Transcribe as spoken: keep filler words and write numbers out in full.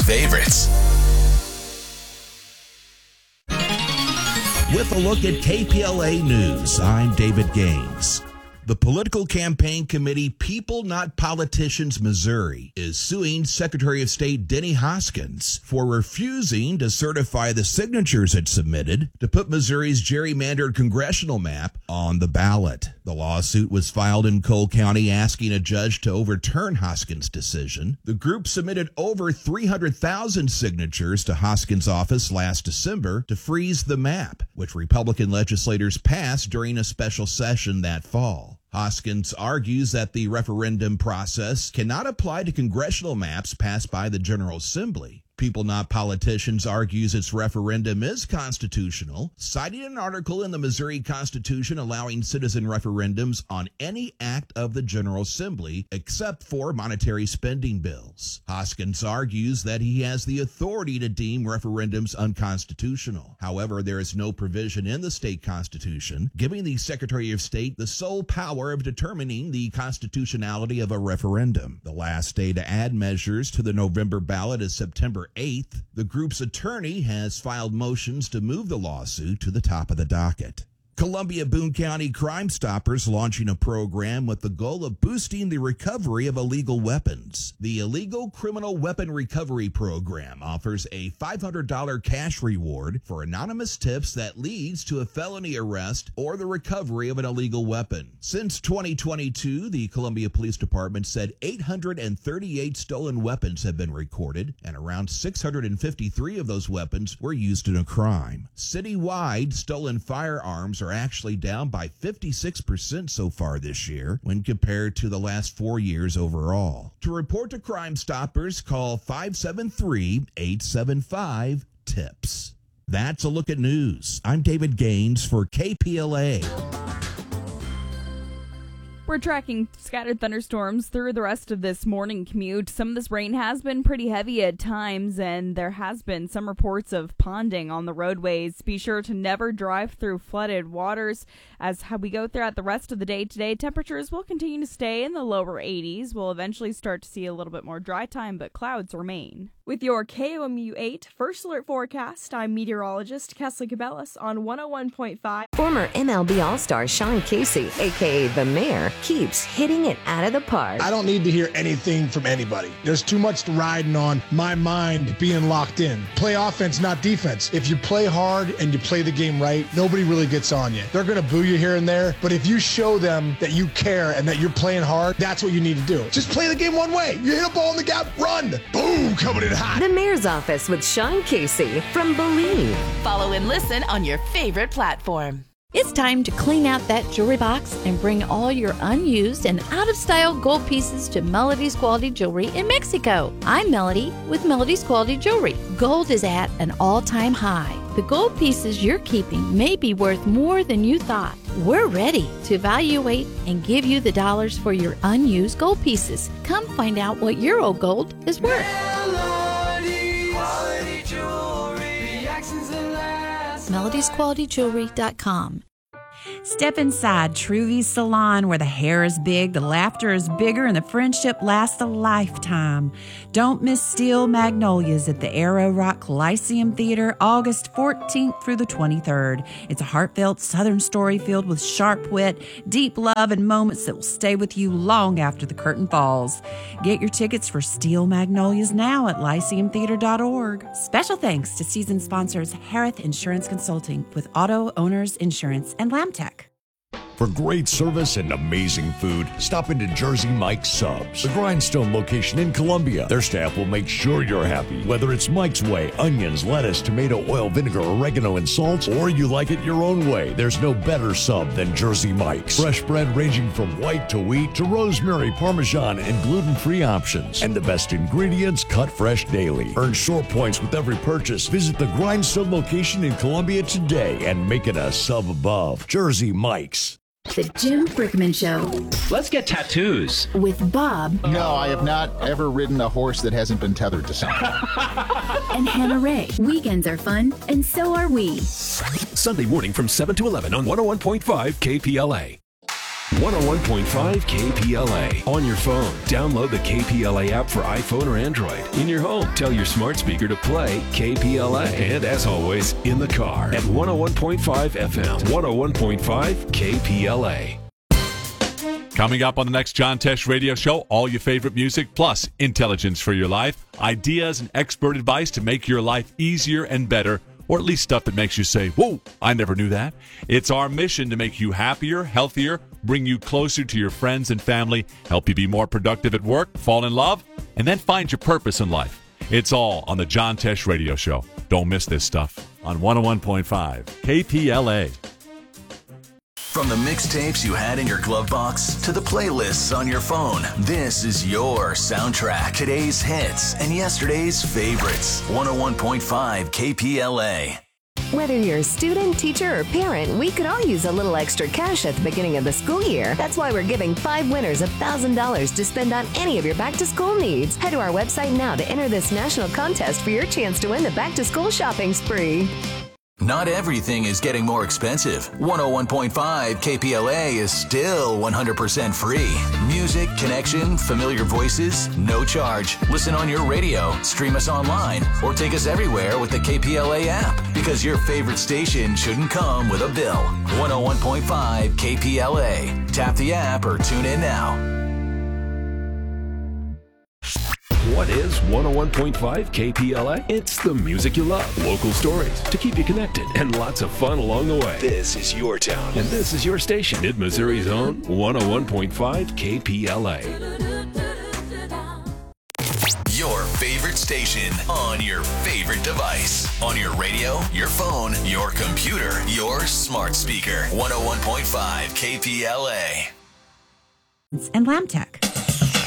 favorites. With a look at K P L A News, I'm David Gaines. The political campaign committee People Not Politicians Missouri is suing Secretary of State Denny Hoskins for refusing to certify the signatures it submitted to put Missouri's gerrymandered congressional map on the ballot. The lawsuit was filed in Cole County asking a judge to overturn Hoskins' decision. The group submitted over three hundred thousand signatures to Hoskins' office last December to freeze the map, which Republican legislators passed during a special session that fall. Hoskins argues that the referendum process cannot apply to congressional maps passed by the General Assembly. People Not Politicians argues its referendum is constitutional, citing an article in the Missouri Constitution allowing citizen referendums on any act of the General Assembly except for monetary spending bills. Hoskins argues that he has the authority to deem referendums unconstitutional. However, there is no provision in the state constitution giving the Secretary of State the sole power of determining the constitutionality of a referendum. The last day to add measures to the November ballot is September eighth. The group's attorney has filed motions to move the lawsuit to the top of the docket. Columbia Boone County Crime Stoppers launching a program with the goal of boosting the recovery of illegal weapons. The Illegal Criminal Weapon Recovery Program offers a five hundred dollars cash reward for anonymous tips that leads to a felony arrest or the recovery of an illegal weapon. Since twenty twenty-two, the Columbia Police Department said eight hundred thirty-eight stolen weapons have been recorded, and around six hundred fifty-three of those weapons were used in a crime. Citywide, stolen firearms are actually down by fifty-six percent so far this year when compared to the last four years overall. To report to Crime Stoppers, call five seven three, eight seven five, TIPS. That's a look at news. I'm David Gaines for K P L A. We're tracking scattered thunderstorms through the rest of this morning commute. Some of this rain has been pretty heavy at times, and there has been some reports of ponding on the roadways. Be sure to never drive through flooded waters. As we go throughout the rest of the day today, temperatures will continue to stay in the lower eighties. We'll eventually start to see a little bit more dry time, but clouds remain. With your K O M U eight First Alert Forecast, I'm meteorologist Kesley Cabellas on one oh one point five. Former M L B All-Star Sean Casey, a k a. The Mayor, keeps hitting it out of the park. I don't need to hear anything from anybody. There's too much riding on my mind being locked in. Play offense, not defense. If you play hard and you play the game right, nobody really gets on you. They're going to boo you here and there, but if you show them that you care and that you're playing hard, that's what you need to do. Just play the game one way. You hit a ball in the gap, run. Boom, coming in hot. The Mayor's Office with Sean Casey from Believe. Follow and listen on your favorite platform. It's time to clean out that jewelry box and bring all your unused and out-of-style gold pieces to Melody's Quality Jewelry in Mexico. I'm Melody with Melody's Quality Jewelry. Gold is at an all-time high. The gold pieces you're keeping may be worth more than you thought. We're ready to evaluate and give you the dollars for your unused gold pieces. Come find out what your old gold is worth. Melody's Quality Jewelry. The accents that last. melodies quality jewelry dot com. Step inside Truvy's Salon, where the hair is big, the laughter is bigger, and the friendship lasts a lifetime. Don't miss Steel Magnolias at the Arrow Rock Lyceum Theater, August fourteenth through the twenty-third. It's a heartfelt Southern story filled with sharp wit, deep love, and moments that will stay with you long after the curtain falls. Get your tickets for Steel Magnolias now at lyceum theater dot org. Special thanks to season sponsors Harith Insurance Consulting with Auto Owners Insurance and Lamtech. For great service and amazing food, stop into Jersey Mike's Subs, the Grindstone location in Columbia. Their staff will make sure you're happy. Whether it's Mike's Way, onions, lettuce, tomato, oil, vinegar, oregano, and salt, or you like it your own way, there's no better sub than Jersey Mike's. Fresh bread ranging from white to wheat to rosemary, parmesan, and gluten-free options. And the best ingredients cut fresh daily. Earn short points with every purchase. Visit the Grindstone location in Columbia today and make it a sub above. Jersey Mike's. The Jim Brickman Show. Let's get tattoos. With Bob. No, I have not ever ridden a horse that hasn't been tethered to something. And Hannah Ray. Weekends are fun, and so are we. Sunday morning from seven to eleven on one oh one point five K P L A. one oh one point five K P L A. On your phone, download the K P L A app for iPhone or Android. In your home, tell your smart speaker to play K P L A. And as always, in the car at one oh one point five F M, one oh one point five K P L A. Coming up on the next John Tesh Radio Show, all your favorite music plus intelligence for your life, ideas and expert advice to make your life easier and better, or at least stuff that makes you say, whoa, I never knew that. It's our mission to make you happier, healthier, bring you closer to your friends and family, help you be more productive at work, fall in love, and then find your purpose in life. It's all on the John Tesh Radio Show. Don't miss this stuff on one oh one point five K P L A. From the mixtapes you had in your glove box to the playlists on your phone, this is your soundtrack. Today's hits and yesterday's favorites. one oh one point five K P L A. Whether you're a student, teacher, or parent, we could all use a little extra cash at the beginning of the school year. That's why we're giving five winners one thousand dollars to spend on any of your back-to-school needs. Head to our website now to enter this national contest for your chance to win the back-to-school shopping spree. Not everything is getting more expensive. one oh one point five K P L A is still one hundred percent free. Music, connection, familiar voices, no charge. Listen on your radio, stream us online, or take us everywhere with the K P L A app. Because your favorite station shouldn't come with a bill. one oh one point five K P L A. Tap the app or tune in now. What is one oh one point five K P L A? It's the music you love, local stories to keep you connected, and lots of fun along the way. This is your town, and this is your station. Mid Missouri's own one oh one point five K P L A. Your favorite station on your favorite device. On your radio, your phone, your computer, your smart speaker. one oh one point five K P L A. And LambTech.